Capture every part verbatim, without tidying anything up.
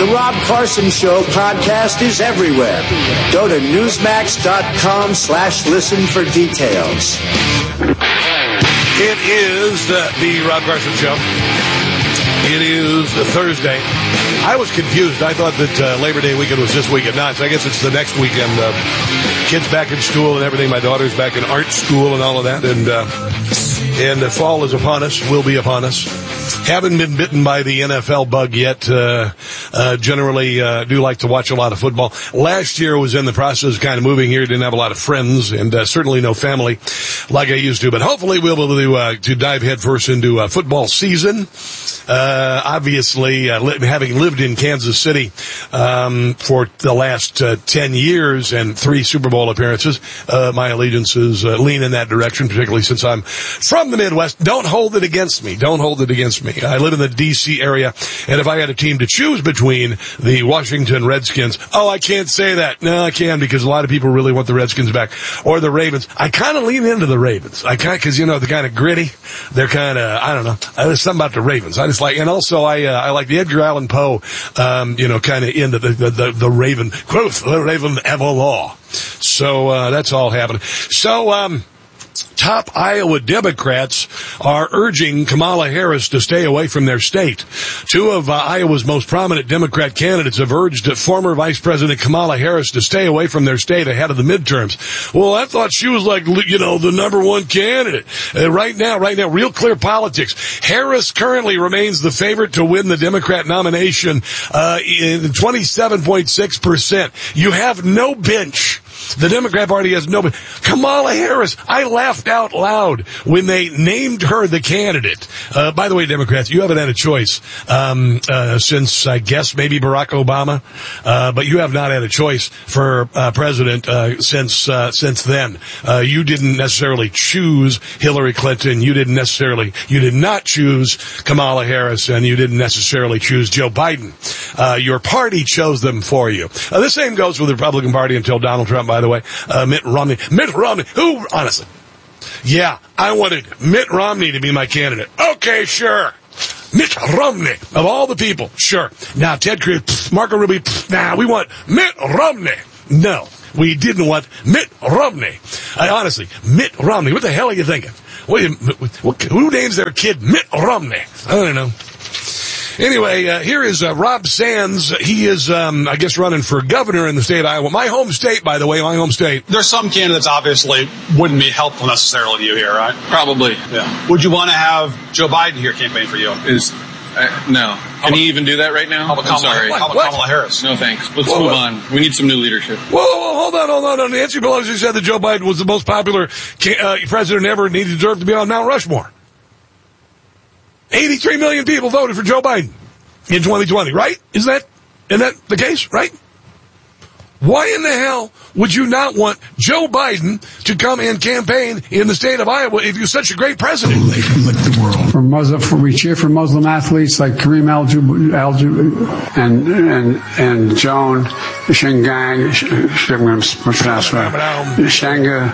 The Rob Carson Show podcast is everywhere. Go to newsmax.com slash listen for details. It is uh, the Rob Carson Show. It is Thursday. I was confused. I thought that uh, Labor Day weekend was this weekend. No, so I guess it's the next weekend. Uh, kids back in school and everything. My daughter's back in art school and all of that. And uh, and the fall is upon us, will be upon us. Haven't been bitten by the N F L bug yet. Uh, uh, generally uh, do like to watch a lot of football. Last year was in the process of kind of moving here. Didn't have a lot of friends and uh, certainly no family like I used to. But hopefully we'll be able to, uh, to dive headfirst into uh, football season. Uh, obviously, uh, li- having lived in Kansas City um, for the last uh, ten years and three Super Bowl appearances, uh, my allegiances uh, lean in that direction, particularly since I'm from the Midwest. Don't hold it against me. Don't hold it against me. I live in the D C area, and if I had a team to choose between the Washington Redskins, oh, I can't say that. No, I can, because a lot of people really want the Redskins back, or the Ravens. I kind of lean into the Ravens. I kind because, you know, they're kind of gritty. They're kind of, I don't know. There's something about the Ravens. I just like, and also I, uh, I like the Edgar Allan Poe, um, you know, kind of into the, the, the, the Raven, quoth the Raven Everlaw. So, uh, that's all happening. So, um, top Iowa Democrats are urging Kamala Harris to stay away from their state. Two of uh, Iowa's most prominent Democrat candidates have urged former Vice President Kamala Harris to stay away from their state ahead of the midterms. Well, I thought she was like, you know, the number one candidate. Uh, right now, right now, real clear politics. Harris currently remains the favorite to win the Democrat nomination uh, in twenty-seven point six percent. You have no bench. The Democrat Party has no... Kamala Harris, I laughed out loud when they named her the candidate. Uh, by the way, Democrats, you haven't had a choice um, uh, since, I guess, maybe Barack Obama. Uh, but you have not had a choice for uh, president uh, since uh, since then. Uh, you didn't necessarily choose Hillary Clinton. You didn't necessarily... You did not choose Kamala Harris, and you didn't necessarily choose Joe Biden. Uh, your party chose them for you. Uh, the same goes with the Republican Party until Donald Trump, by the way. Uh, Mitt Romney. Mitt Romney. Who, honestly? Yeah, I wanted Mitt Romney to be my candidate. Okay, sure. Mitt Romney. Of all the people, sure. Now, Ted Cruz, pff, Marco Rubio, pff, nah, we want Mitt Romney. No, we didn't want Mitt Romney. I, honestly, Mitt Romney. What the hell are you thinking? What, what, who names their kid Mitt Romney? I don't know. Anyway, uh, here is uh, Rob Sands. He is, um, I guess, running for governor in the state of Iowa. My home state, by the way, my home state. There's some candidates obviously wouldn't be helpful necessarily to you here, right? Probably. Yeah. Would you want to have Joe Biden here campaign for you? Is uh, no. Can he even do that right now? How about I'm Kamala, sorry. How about What? Kamala Harris? No thanks. Let's Whoa, move what? on. We need some new leadership. Whoa, whoa, whoa, hold on, hold on. Nancy Pelosi said that Joe Biden was the most popular ca- uh, president ever and he deserved to be on Mount Rushmore. eighty-three million people voted for Joe Biden in twenty twenty, right? Is that, isn't that the case, right? Why in the hell would you not want Joe Biden to come and campaign in the state of Iowa if you're such a great president? They can lick the world. For Muslim, for we cheer for Muslim athletes like Kareem Al-Jab, Al and and and Joan Shingang, Shanga,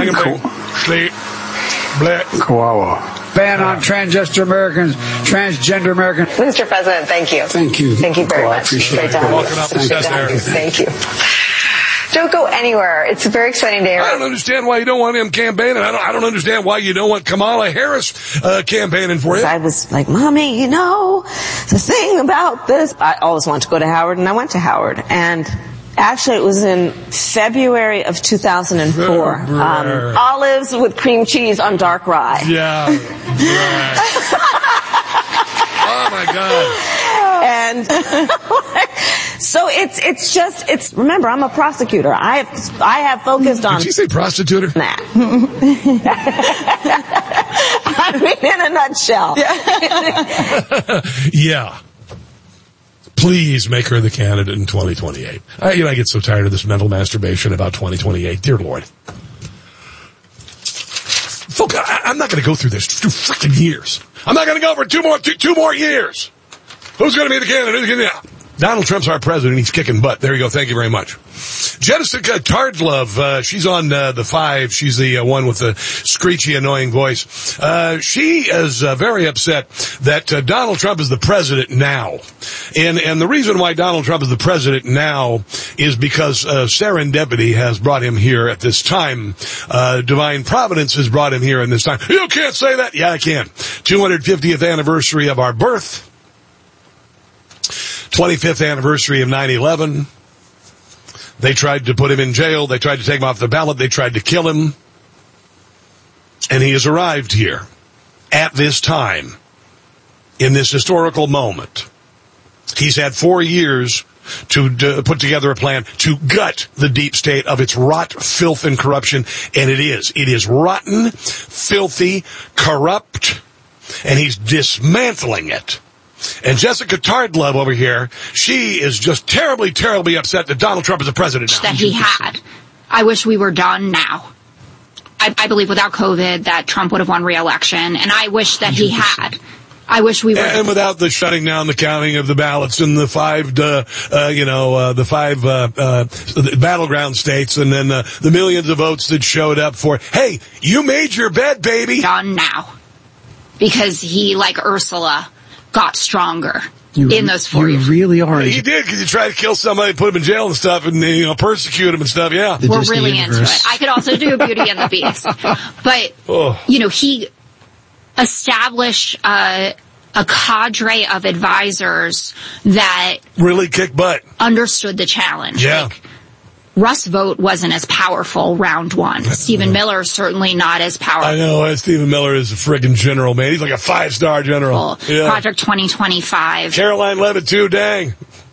Kawawa. Ban on transgender Americans, transgender Americans. Mister President, thank you. Thank you. Thank you very Oh, I much. appreciate Great it. to have you. Welcome up. Great to have you. Thank you. Don't go anywhere. It's a very exciting day. I don't understand why you don't want him campaigning. I don't, I don't understand why you don't want Kamala Harris uh, campaigning for you. I was like, Mommy, you know, the thing about this. I always wanted to go to Howard, and I went to Howard. And actually, it was in February of two thousand four. Um, olives with cream cheese on dark rye. Yeah. Right. Oh, my God. And so it's it's just it's remember I'm a prosecutor. I have I have focused on. Did you say prostituter? That. I mean, in a nutshell. Yeah. Please make her the candidate in twenty twenty-eight. I, you know, I get so tired of this mental masturbation about twenty twenty-eight. Dear Lord. Folk, I, I'm not going to go through this for two freaking years. I'm not going to go for two more two, two more years. Who's going to be the candidate? Yeah. Donald Trump's our president. He's kicking butt. There you go. Thank you very much. Jessica Tardlove, uh, she's on uh, the five. She's the uh, one with the screechy, annoying voice. Uh, she is uh, very upset that uh, Donald Trump is the president now. And and the reason why Donald Trump is the president now is because uh, serendipity has brought him here at this time. Uh, divine providence has brought him here in this time. You can't say that. Yeah, I can. two hundred fiftieth anniversary of our birth. twenty-fifth anniversary of nine eleven. They tried to put him in jail. They tried to take him off the ballot. They tried to kill him. And he has arrived here at this time, in this historical moment. He's had four years to d- put together a plan to gut the deep state of its rot, filth, and corruption. And it is. It is rotten, filthy, corrupt, and he's dismantling it. And Jessica Tardlove over here, she is just terribly, terribly upset that Donald Trump is the president now. That he had. I wish we were done now. I, I believe without COVID that Trump would have won re-election, and I wish that he had. I wish we were. And without the shutting down the counting of the ballots in the five, uh, uh, you know, uh, the five uh, uh, battleground states, and then uh, the millions of votes that showed up for, hey, you made your bed, baby. Done now. Because he, like Ursula, got stronger. You, in those four you years. really are. He did, because he tried to kill somebody, put him in jail and stuff, and, you know, persecute him and stuff, yeah. We're really into it. I could also do Beauty and the Beast. But, oh. you know, he established uh, a cadre of advisors that really kicked butt. Understood the challenge. Yeah. Like, Russ Vogt wasn't as powerful round one. Stephen Miller certainly not as powerful. I know. Stephen Miller is a friggin' general, man. He's like a five-star general. Yeah. Project twenty twenty-five. Caroline Levitt, too, dang.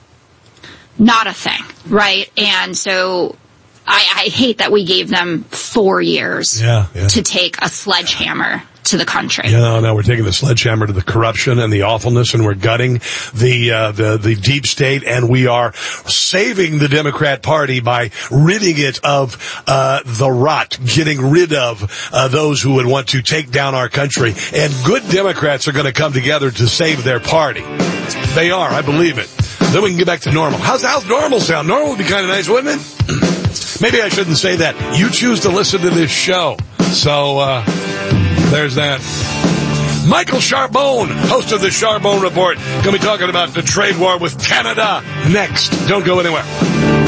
Not a thing, right? And so I, I hate that we gave them four years yeah, yeah. to take a sledgehammer to the country. Yeah, no, no, we're taking the sledgehammer to the corruption and the awfulness, and we're gutting the uh, the the deep state, and we are saving the Democrat Party by ridding it of uh, the rot, getting rid of uh, those who would want to take down our country. And good Democrats are going to come together to save their party. They are, I believe it. Then we can get back to normal. How's how's normal sound? Normal would be kind of nice, wouldn't it? Maybe I shouldn't say that. You choose to listen to this show, so. Uh, There's that. Michael Charbonne, host of the Charbonne Report, going to be talking about the trade war with Canada next. Don't go anywhere.